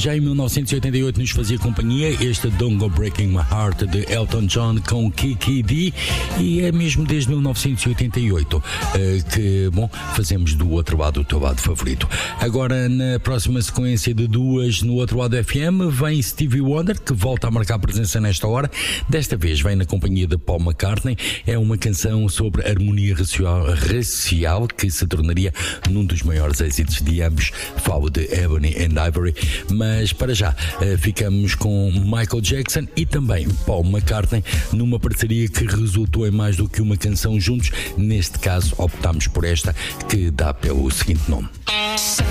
Já em 1988 nos fazia companhia este Don't Go Breaking My Heart de Elton John com Kiki Dee, e é mesmo desde 1988 que, bom, fazemos do outro lado o teu lado favorito. Agora, na próxima sequência de duas no outro lado FM, vem Stevie Wonder, que volta a marcar presença nesta hora. Desta vez vem na companhia de Paul McCartney. É uma canção sobre harmonia racial que se tornaria num dos maiores êxitos de ambos. Falo de Ebony and Ivory, mas para já ficamos com Michael Jackson e também Paul McCartney numa parceria que resultou em mais do que uma canção juntos. Neste caso optámos por esta, que dá pelo seguinte nome.